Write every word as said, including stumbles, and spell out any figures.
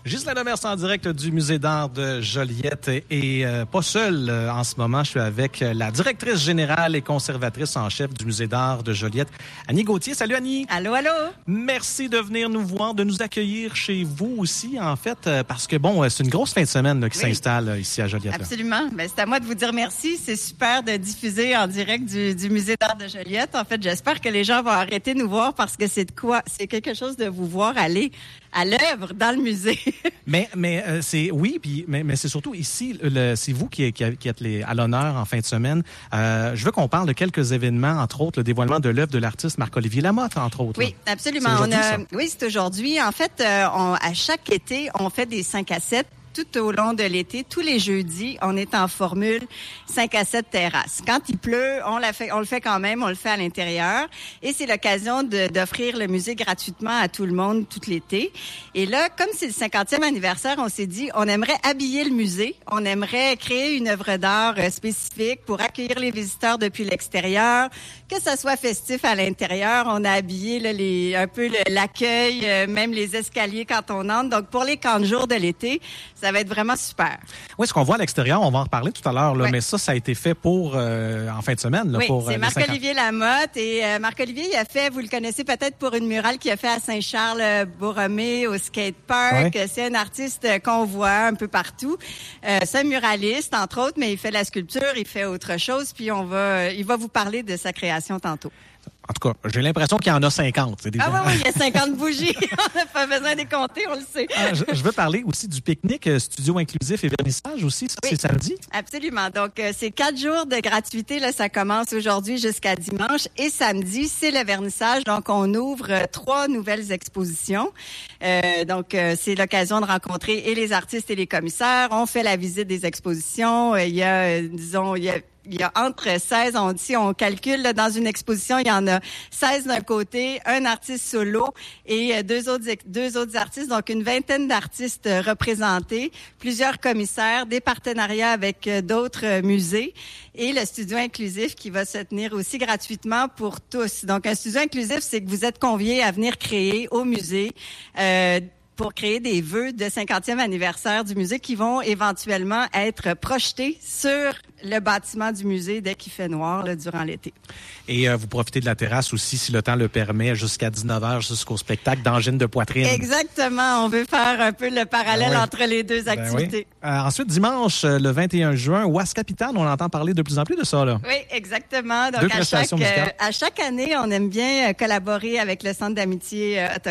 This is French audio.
Ghislain Demers en direct du Musée d'art de Joliette et euh, pas seul euh, en ce moment. Je suis avec la directrice générale et conservatrice en chef du Musée d'art de Joliette, Annie Gauthier. Salut Annie. Allô, allô. Merci de venir nous voir, de nous accueillir chez vous aussi, en fait, euh, parce que bon, euh, c'est une grosse fin de semaine là, qui oui. s'installe euh, ici à Joliette. Absolument. Ben, c'est à moi de vous dire merci. C'est super de diffuser en direct du, du Musée d'art de Joliette. En fait, j'espère que les gens vont arrêter de nous voir parce que c'est de quoi? C'est quelque chose de vous voir aller à l'œuvre dans le musée. mais mais euh, c'est oui, puis mais, mais c'est surtout ici, le, c'est vous qui, qui, qui êtes les, à l'honneur en fin de semaine. Euh, je veux qu'on parle de quelques événements, entre autres le dévoilement de l'œuvre de l'artiste Marc-Olivier Lamotte, entre autres. Oui, là. Absolument. On a, oui, c'est aujourd'hui. En fait, euh, on, à chaque été, on fait des cinq à sept. Tout au long de l'été, tous les jeudis, on est en formule cinq à sept terrasses. Quand il pleut, on, la fait, on le fait quand même, on le fait à l'intérieur. Et c'est l'occasion de, d'offrir le musée gratuitement à tout le monde tout l'été. Et là, comme c'est le cinquantième anniversaire, on s'est dit, on aimerait habiller le musée. On aimerait créer une œuvre d'art spécifique pour accueillir les visiteurs depuis l'extérieur, que ça soit festif à l'intérieur. On a habillé là, les, un peu le, l'accueil, même les escaliers quand on entre. Donc, pour les camps de jour de l'été, ça va être vraiment super. Oui, ce qu'on voit à l'extérieur, on va en reparler tout à l'heure, là, oui. mais ça, ça a été fait pour euh, en fin de semaine. Là, oui, pour, c'est euh, Marc-Olivier Lamotte. Et euh, Marc-Olivier, il a fait, vous le connaissez peut-être pour une murale qu'il a fait à Saint-Charles-Borromée, au skatepark. Oui. C'est un artiste qu'on voit un peu partout. Euh, c'est un muraliste, entre autres, mais il fait la sculpture, il fait autre chose. Puis on va, il va vous parler de sa création tantôt. En tout cas, j'ai l'impression qu'il y en a cinquante. C'est des... Ah oui, oui, il y a cinquante bougies. On n'a pas besoin de les compter, on le sait. Ah, je, je veux parler aussi du pique-nique, studio inclusif et vernissage aussi. Ça, oui. C'est samedi? Absolument. Donc, euh, c'est quatre jours de gratuité. Là, ça commence aujourd'hui jusqu'à dimanche. Et samedi, c'est le vernissage. Donc, on ouvre euh, trois nouvelles expositions. Euh, donc, euh, c'est l'occasion de rencontrer et les artistes et les commissaires. On fait la visite des expositions. Euh, il y a, euh, disons, il y a Il y a entre seize, on dit, on calcule là, dans une exposition, il y en a seize d'un côté, un artiste solo et deux autres deux autres artistes, donc une vingtaine d'artistes représentés, plusieurs commissaires, des partenariats avec d'autres musées et le studio inclusif qui va se tenir aussi gratuitement pour tous. Donc un studio inclusif, c'est que vous êtes conviés à venir créer au musée euh, pour créer des vœux de cinquantième anniversaire du musée qui vont éventuellement être projetés sur le bâtiment du musée dès qu'il fait noir là, durant l'été. Et euh, vous profitez de la terrasse aussi, si le temps le permet, jusqu'à dix-neuf heures jusqu'au spectacle d'angine de poitrine. Exactement. On veut faire un peu le parallèle ben oui. entre les deux activités. Ben oui. euh, ensuite, dimanche, le vingt et un juin, Ouaskapitan, on entend parler de plus en plus de ça. Là. Oui, exactement. Donc, Deux à chaque, euh, à chaque année, on aime bien collaborer avec le Centre d'amitié euh, autochtone.